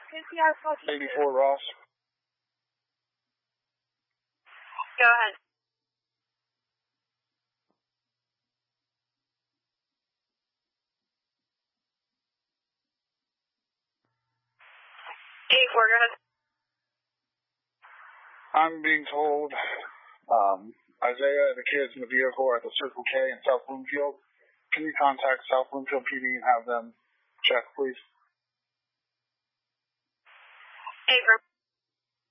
84 Ross. Go ahead. Go ahead. I'm being told Isaiah and the kids in the vehicle are at the Circle K in South Bloomfield. Can you contact South Bloomfield PD and have them check, please? Abram.